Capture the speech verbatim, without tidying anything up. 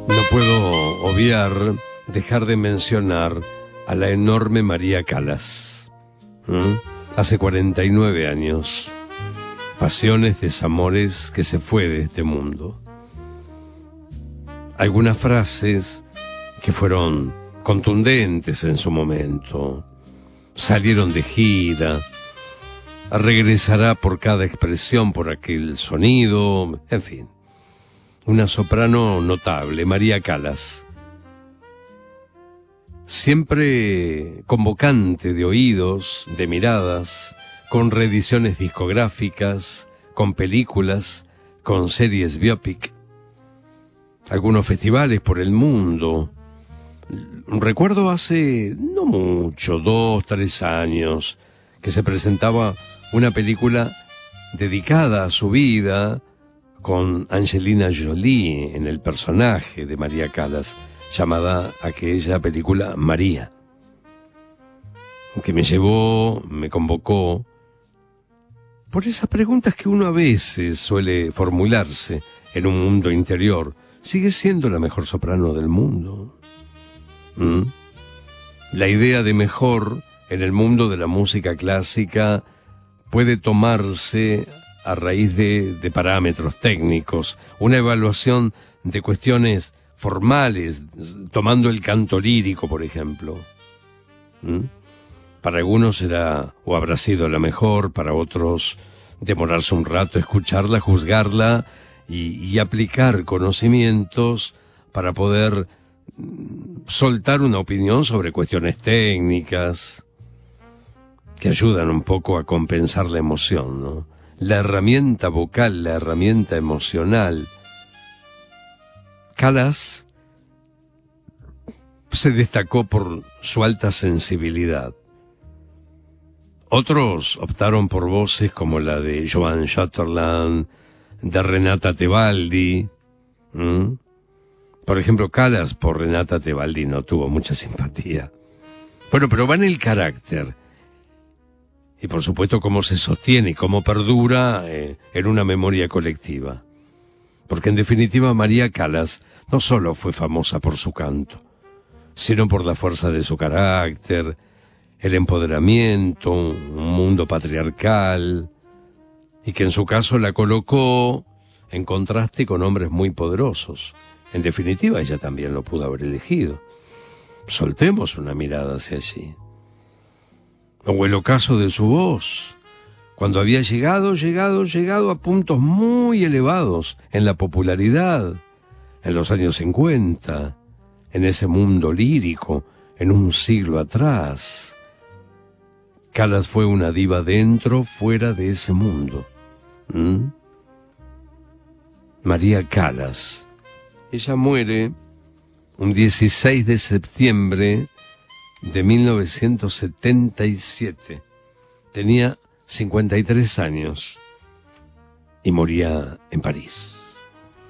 No puedo obviar, dejar de mencionar a la enorme María Callas. ¿Mm? Hace cuarenta y nueve años. Pasiones, desamores, que se fue de este mundo. Algunas frases que fueron contundentes en su momento. Salieron de gira. Regresará por cada expresión, por aquel sonido, en fin. Una soprano notable, María Callas. Siempre convocante de oídos, de miradas, con reediciones discográficas, con películas, con series biopic. Algunos festivales por el mundo. Recuerdo hace no mucho, dos, tres años, que se presentaba una película dedicada a su vida, con Angelina Jolie en el personaje de María Callas, llamada aquella película María, que me llevó, me convocó, por esas preguntas que uno a veces suele formularse en un mundo interior. ¿Sigue siendo la mejor soprano del mundo? ¿Mm? La idea de mejor en el mundo de la música clásica puede tomarse a raíz de, de parámetros técnicos, una evaluación de cuestiones formales, tomando el canto lírico, por ejemplo. ¿Mm? Para algunos será o habrá sido la mejor, para otros demorarse un rato, escucharla, juzgarla y, y aplicar conocimientos para poder soltar una opinión sobre cuestiones técnicas que ayudan un poco a compensar la emoción, ¿no? La herramienta vocal, la herramienta emocional. Callas se destacó por su alta sensibilidad. Otros optaron por voces como la de Joan Sutherland, de Renata Tebaldi. ¿Mm? Por ejemplo, Callas por Renata Tebaldi no tuvo mucha simpatía. Bueno, pero va en el carácter. Y por supuesto cómo se sostiene y cómo perdura eh, en una memoria colectiva. Porque en definitiva María Callas no solo fue famosa por su canto, sino por la fuerza de su carácter, el empoderamiento, un mundo patriarcal, y que en su caso la colocó en contraste con hombres muy poderosos. En definitiva ella también lo pudo haber elegido. Soltemos una mirada hacia allí. O el ocaso de su voz, cuando había llegado, llegado, llegado a puntos muy elevados en la popularidad, en los años cincuenta, en ese mundo lírico, en un siglo atrás. Callas fue una diva dentro, fuera de ese mundo. ¿Mm? María Callas. Ella muere un dieciséis de septiembre de mil novecientos setenta y siete. Tenía cincuenta y tres años y moría en París.